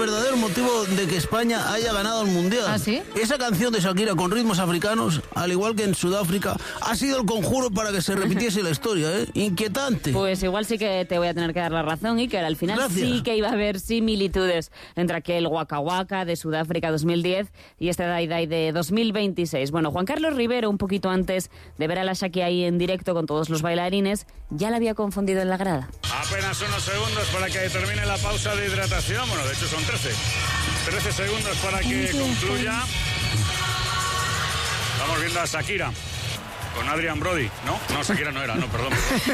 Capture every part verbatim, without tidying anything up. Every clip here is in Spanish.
verdadero motivo de que España haya ganado el Mundial. ¿Ah, sí? Esa canción de Shakira con ritmos africanos, al igual que en Sudáfrica, ha sido el conjuro para que se repitiese la historia, ¿eh? Inquietante. Pues igual sí que te voy a tener que dar la razón, y que al final Gracias. sí que iba a haber similitudes entre aquel Waka Waka de Sudáfrica dos mil diez y este Dai Dai de dos mil veintiséis. Bueno, Juan Carlos Rivero, un poquito antes de ver a la Shaki ahí en directo con todos los bailarines, ya la había confundido en la grada. Apenas unos segundos para que termine la pausa de hidratación. Bueno, de hecho son trece. trece segundos para que concluya. Estamos viendo a Shakira con Adrian Brody. ¿No? No, Shakira no era, no, perdón.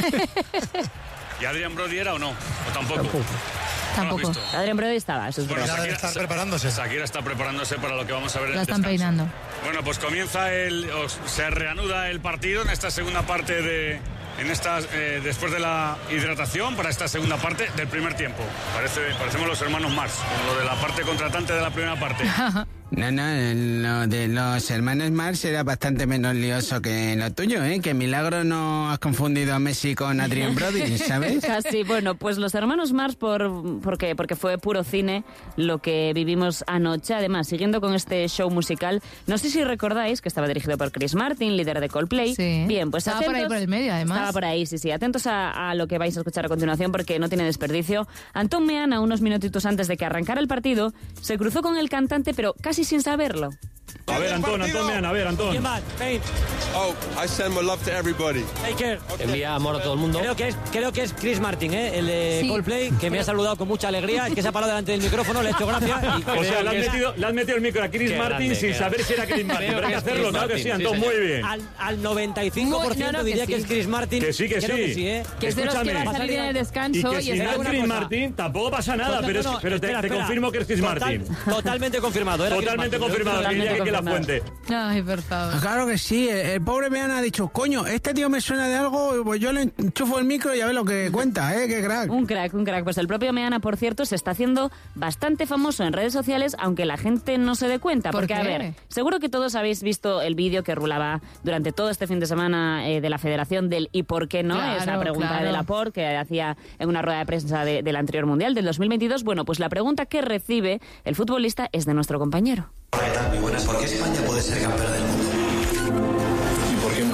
¿Y Adrian Brody era o no? ¿O tampoco? Tampoco. Tampoco. Adrian Brody estaba, eso es Bueno, verdad. Shakira está preparándose. Shakira está preparándose para lo que vamos a ver en La el están descanso. peinando. Bueno, pues comienza el... o se reanuda el partido en esta segunda parte de... En esta, eh, después de la hidratación, para esta segunda parte del primer tiempo. Parece, parecemos los hermanos Mars, con lo de la parte contratante de la primera parte. No, no, lo de los hermanos Mars era bastante menos lioso que lo tuyo, ¿eh? Que milagro no has confundido a Messi con Adrian Brody, ¿sabes? Casi, bueno, pues los hermanos Mars, por, ¿por qué? Porque fue puro cine lo que vivimos anoche. Además, siguiendo con este show musical, no sé si recordáis que estaba dirigido por Chris Martin, líder de Coldplay. Sí. Bien, pues estaba atentos, por ahí por el medio, además. Estaba por ahí, sí, sí. Atentos a, a lo que vais a escuchar a continuación, porque no tiene desperdicio. Antón Meana, unos minutitos antes de que arrancara el partido, se cruzó con el cantante, pero casi sin saberlo. A ver, Antón, Antón Meana, a ver, Antón. Oh, I send my love to everybody. Envía amor a todo el mundo. Creo que es, creo que es Chris Martin, ¿eh? El de Sí. Coldplay, que me ha saludado con mucha alegría. Es que se ha parado delante del micrófono, le he hecho gracia. Y O sea, le has, creo que es- metido, le has metido el micro a Chris Qué Martin grande, sin qué saber grande. si era Chris Martin. Creo Pero hay que que es hacerlo, Chris claro que Martin, sí, Antón, sí, muy señor. bien. Al, al noventa y cinco por ciento No, no, que diría sí. que es Chris Martin. Que sí, que creo sí. Que sí, ¿eh? Que es de los que Escúchame. va a salir en el Y descanso que y, si está no es una Chris cosa. Martin, tampoco pasa nada, Total- pero, es- no, no, pero te, espera, te espera. confirmo que es Chris Total- Martin. Totalmente confirmado. Era Chris Totalmente Martin. confirmado, que Totalmente diría que la confirmado. fuente. Ay, por favor. Claro que sí, el, el pobre Meana ha dicho, coño, este tío me suena de algo, pues yo le enchufo el micro y a ver lo que cuenta, ¿eh? Qué crack. Un crack, un crack. Pues el propio Meana, por cierto, se está haciendo bastante famoso en redes sociales, aunque la gente no se dé cuenta. ¿Por Porque, a qué? ver, seguro que todos habéis visto el vídeo que rulaba durante todo este fin de semana eh, de la Federación del ¿y por qué no? Claro, Esa pregunta claro. de Laporte que hacía en una rueda de prensa de- del anterior Mundial, del dos mil veintidós. Bueno, pues la pregunta que recibe el futbolista es de nuestro compañero. Hola, ¿qué tal? Muy buenas. ¿Por qué España puede ser campeón del mundo? ¿Y por qué no?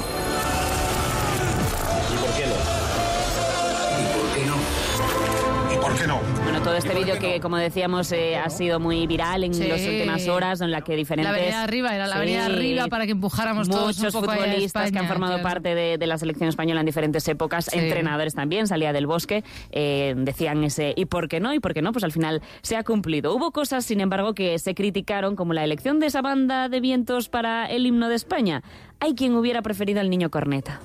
¿Y por qué no? ¿Y por qué no? ¿Y por qué no? Bueno, todo este vídeo que, como decíamos, eh, ha sido muy viral en Sí. las últimas horas, en la que diferentes... La avenida arriba, era la Sí. avenida arriba para que empujáramos todos un Muchos poco a futbolistas España, que han formado claro. parte de, de la selección española en diferentes épocas, Sí. entrenadores también, salía del Bosque, eh, decían ese ¿y por qué no? ¿Y por qué no? Pues al final se ha cumplido. Hubo cosas, sin embargo, que se criticaron, como la elección de esa banda de vientos para el himno de España. Hay quien hubiera preferido al niño corneta.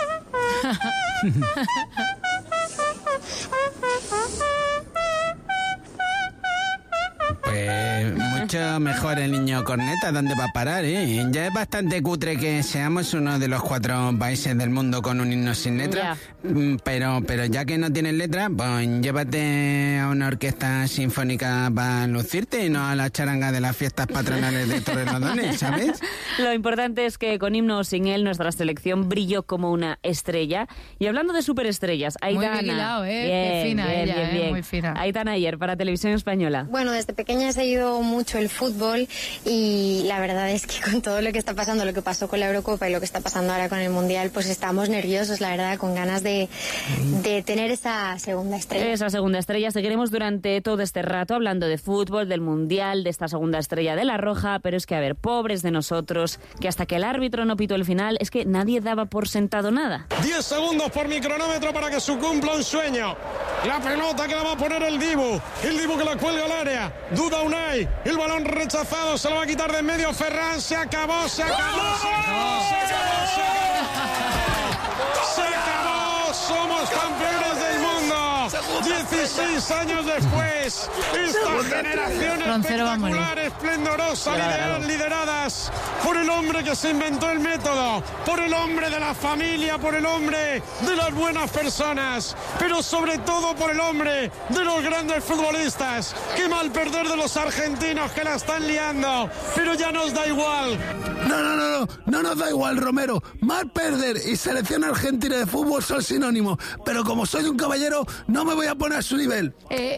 Pues mucho mejor el niño corneta, ¿dónde va a parar, eh? Ya es bastante cutre que seamos uno de los cuatro países del mundo con un himno sin letra, mm, pero pero ya que no tienes letra, pues llévate a una orquesta sinfónica para lucirte y no a la charanga de las fiestas patronales de Torrelodones, ¿sabes? Lo importante es que con himno o sin él nuestra selección brilló como una estrella. Y hablando de superestrellas, Aitana... bien hilado, ¿eh? Bien, Qué fina bien, ella, bien, ¿eh? bien. Muy fina. Aitana ayer para Televisión Española. Bueno, desde pequeña he seguido mucho el fútbol y la verdad es que con todo lo que está pasando, lo que pasó con la Eurocopa y lo que está pasando ahora con el Mundial, pues estamos nerviosos, la verdad, con ganas de, de tener esa segunda estrella. Esa segunda estrella. Seguiremos durante todo este rato hablando de fútbol, del Mundial, de esta segunda estrella de la Roja, pero es que, a ver, pobres de nosotros, que hasta que el árbitro no pitó el final, es que nadie daba por sentado nada. diez segundos por mi cronómetro para que se cumpla un sueño. La pelota que la va a poner el Dibu. El Dibu que la cuelga al área. Duda Unai. El balón rechazado. Se lo va a quitar de en medio Ferran. Se acabó, se acabó, se acabó, se acabó, se acabó. Se acabó. Somos campeones del mundo. dieciséis años después. Esta generación Roncero va a morir. espectacular, esplendorosa, lider- lideradas por el hombre que se inventó el método, por el hombre de la familia, por el hombre de las buenas personas, pero sobre todo por el hombre de los grandes futbolistas. Qué mal perder de los argentinos que la están liando, pero ya nos da igual. No, no, no, no, no nos da igual, Romero. Mal perder y selección argentina de fútbol son sinónimos, pero como soy un caballero, no me voy a poner a su nivel. Eh,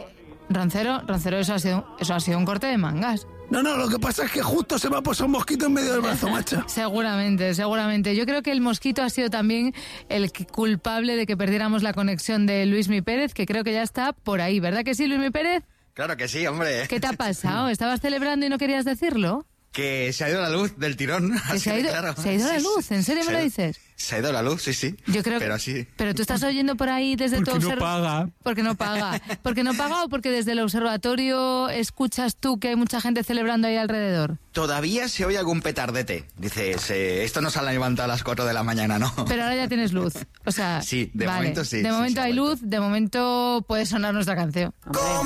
Roncero, Roncero, eso ha sido, eso ha sido un corte de mangas. No, no, lo que pasa es que justo se me ha posado un mosquito en medio del brazo, macha. Seguramente, seguramente. Yo creo que el mosquito ha sido también el culpable de que perdiéramos la conexión de Luismi Pérez, que creo que ya está por ahí, ¿verdad que sí, Luismi Pérez? Claro que sí, hombre. ¿Qué te ha pasado? ¿Estabas celebrando y no querías decirlo? Que se ha ido la luz del tirón. Que se ha ido, claro. se ha ido la luz, ¿en serio se me lo dices? Se ha ido la luz, sí, sí. Yo creo pero que, sí. Pero tú estás oyendo por ahí desde tu Porque no observatorio. paga. Porque no paga. Porque no paga o porque desde el observatorio escuchas tú que hay mucha gente celebrando ahí alrededor. Todavía se oye algún petardete. Dices, eh, esto no se ha levantado a las cuatro de la mañana, ¿no? Pero ahora ya tienes luz. O sea, sí, de vale. momento sí. De sí, momento sí, hay luz, de momento puede sonar nuestra canción.